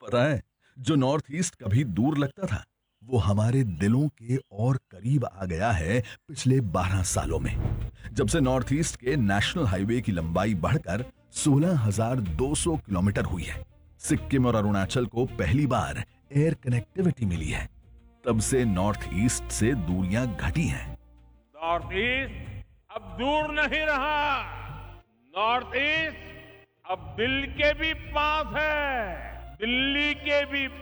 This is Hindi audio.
पता है, जो नॉर्थ ईस्ट कभी दूर लगता था, वो हमारे दिलों के और करीब आ गया है पिछले 12 सालों में। जब से नॉर्थ ईस्ट के नेशनल हाईवे की लंबाई बढ़कर 16,200 किलोमीटर हुई है, सिक्किम और अरुणाचल को पहली बार एयर कनेक्टिविटी मिली है, तब से नॉर्थ ईस्ट से दूरियां घटी हैं। नॉर्थ ईस्ट अब दूर नहीं रहा। नॉर्थ ईस्ट अब दिल के भी पास है, दिल्ली के भी